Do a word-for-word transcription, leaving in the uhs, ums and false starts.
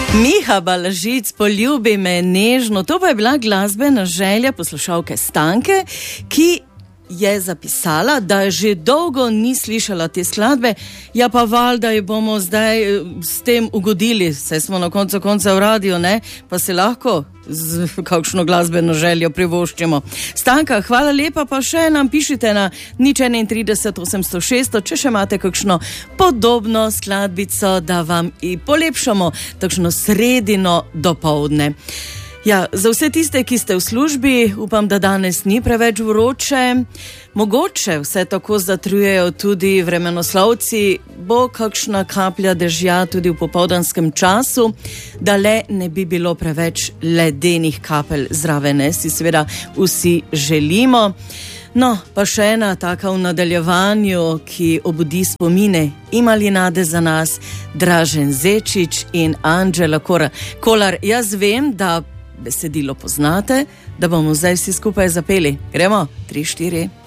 Miha Balažic, poljubi me nežno. To pa je bila glasbena želja poslušalke Stanke, ki je zapisala, da že dolgo ni slišala te skladbe. Ja pa valjda jo bomo zdaj s tem ugodili, saj smo na koncu konca v radiju, ne? Pa se lahko z kakšno glasbeno željo privoščimo. Stanka, hvala lepa, pa še nam pišite na nič enaintrideset osemsto šeststo, če še imate kakšno podobno skladbico, da vam i polepšamo takšno sredino dopoldne. Ja, za vse tiste, ki ste v službi, upam, da danes ni preveč vroče. Mogoče vse tako zatrujejo tudi vremenoslovci, bo kakšna kaplja dežja tudi v popoldanskem času, da le ne bi bilo preveč ledenih kapelj zraven, si seveda vsi želimo. No, pa še ena taka v nadaljevanju, ki obudi spomine, imali nade za nas, Dražen Zečič in Anđela Kolar. Jaz vem, da besedilo poznate, da bomo zdaj vsi skupaj zapeli. Gremo? Tri, štiri.